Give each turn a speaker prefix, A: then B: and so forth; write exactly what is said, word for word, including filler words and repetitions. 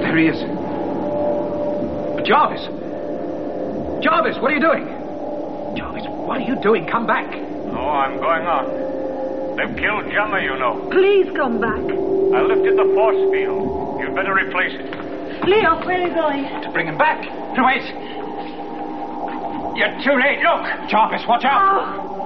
A: There he is. Jarvis! Jarvis, what are you doing? Jarvis, what are you doing? Come back.
B: Oh, I'm going on. They've killed Jammer, you know.
C: Please come back.
B: I lifted the force field. You'd better replace it.
C: Leo, where are you going?
A: To bring him back. Wait. You're too late. Look. Jarvis, watch out.
C: Oh.